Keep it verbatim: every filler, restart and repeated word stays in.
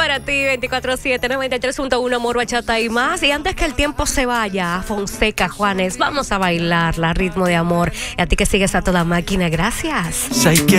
para ti, veinticuatro siete, noventa y tres punto uno, Amor, Bachata y más. Y antes que el tiempo se vaya, Fonseca, Juanes, vamos a bailar la Ritmo de Amor. Y a ti que sigues a toda máquina, gracias.